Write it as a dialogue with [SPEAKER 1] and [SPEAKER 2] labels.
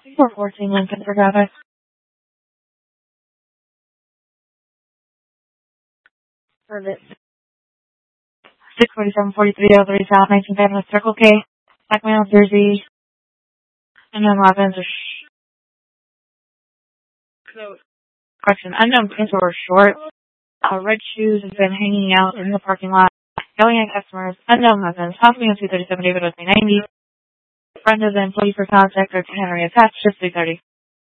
[SPEAKER 1] 414 Lincoln for traffic. Service 647-4303 South 19th Avenue, Circle K, Blackmail, Jersey, unknown weapons or unknown pants or shorts. Red shoes have been hanging out in the parking lot, yelling at customers, unknown weapons, possibly on 237 David with 90. Friend of the employee for contact or Henry attached, just 330.